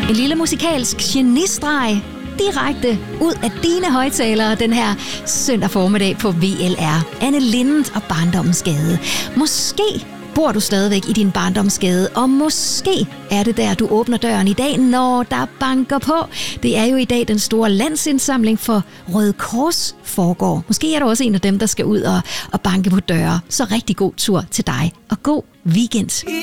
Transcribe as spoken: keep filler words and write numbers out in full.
En lille musikalsk genistreg direkte ud af dine højtalere den her søndag formiddag på V L R. Anne Linnet og Barndommens Gade. Måske bor du stadigvæk i din barndomsgade, og måske er det der, du åbner døren i dag, når der banker på. Det er jo i dag den store landsindsamling for Røde Kors foregår. Måske er du også en af dem, der skal ud og, og banke på døre. Så rigtig god tur til dig, og god weekend.